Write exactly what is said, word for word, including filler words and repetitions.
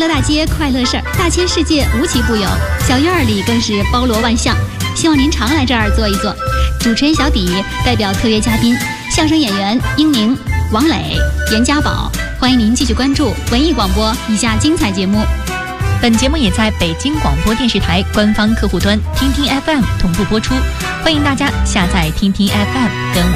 乐大街快乐事儿，大千世界无奇不有，小院儿里更是包罗万象。希望您常来这儿坐一坐。主持人小底代表特约嘉宾相声演员英宁、王磊、严家宝，欢迎您继续关注文艺广播以下精彩节目。 本节目也在北京广播电视台官方客户端听听 F M 同步播出，欢迎大家下载听听 F M 跟